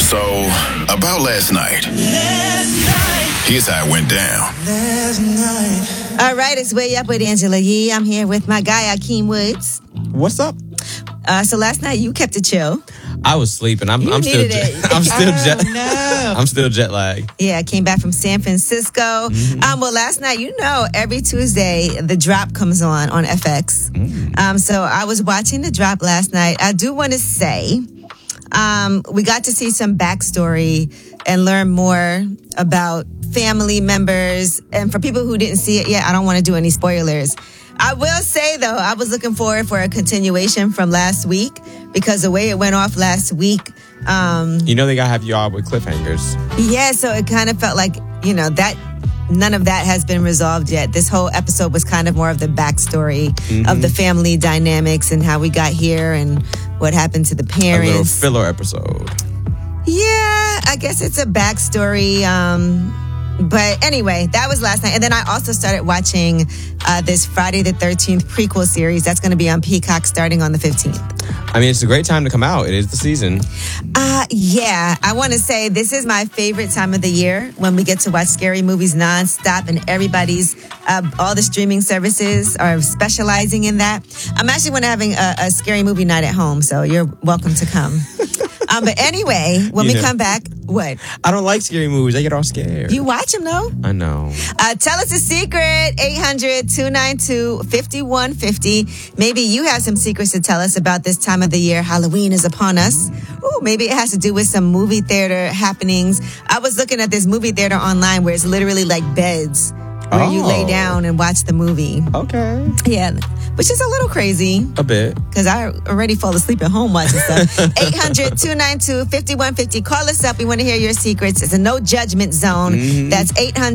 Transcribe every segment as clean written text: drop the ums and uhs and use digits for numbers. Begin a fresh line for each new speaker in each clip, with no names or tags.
So, about last night. Here's how it went down.
All right, it's Way Up with Angela Yee. I'm here with my guy, Akeem Woods.
What's up?
So last night you kept it chill.
I was sleeping. I'm still jet lagged.
Yeah, I came back from San Francisco. Well, last night, every Tuesday the drop comes on FX. So I was watching the drop last night. I do want to say we got to see some backstory and learn more about family members. And for people who didn't see it yet, I don't want to do any spoilers. I will say, though, I was looking forward for a continuation from last week because the way it went off last week.
They got to have you all with cliffhangers.
Yeah, so it kind of felt like, that none of that has been resolved yet. This whole episode was kind of more of the backstory of the family dynamics and how we got here and what happened to the parents.
A little filler episode.
Yeah, I guess it's a backstory. But anyway, that was last night. And then I also started watching this Friday the 13th prequel series. That's going to be on Peacock starting on the 15th.
I mean, it's a great time to come out. It is the season.
Yeah, I want to say this is my favorite time of the year when we get to watch scary movies nonstop and everybody's, all the streaming services are specializing in that. I'm actually having a scary movie night at home, so you're welcome to come. But anyway, when we come back, what?
I don't like scary movies. I get all scared.
You watch them, though?
I know.
Tell us a secret, 800-292-5150. Maybe you have some secrets to tell us about this time of the year. Halloween is upon us. Ooh, maybe it has to do with some movie theater happenings. I was looking at this movie theater online where it's literally like beds where you lay down and watch the movie.
Okay.
Yeah, which is a little crazy.
A bit.
Because I already fall asleep at home watching stuff. 800-292-5150. Call us up. We want to hear your secrets. It's a no judgment zone. That's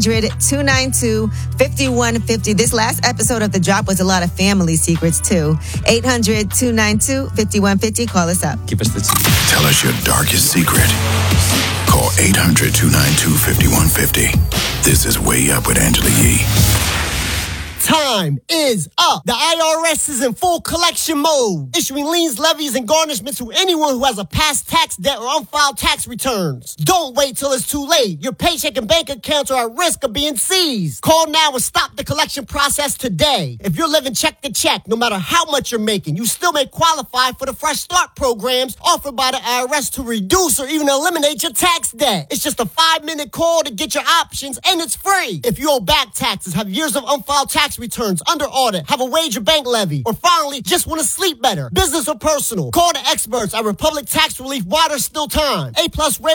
800-292-5150. This last episode of The Drop was a lot of family secrets, too. 800-292-5150. Call us up.
Give us the tea.
Tell us your darkest secret. Call 800-292-5150. This is Way Up with Angela Yee.
Time is up. The IRS is in full collection mode, issuing liens, levies, and garnishments to anyone who has a past tax debt or unfiled tax returns. Don't wait till it's too late. Your paycheck and bank accounts are at risk of being seized. Call now and stop the collection process today. If you're living check to check, no matter how much you're making, you still may qualify for the Fresh Start programs offered by the IRS to reduce or even eliminate your tax debt. It's just a 5-minute call to get your options, and it's free. If you owe back taxes, have years of unfiled tax returns, under audit, have a wage or bank levy, or finally just want to sleep better, business or personal, call the experts at Republic Tax Relief while there's still time. A+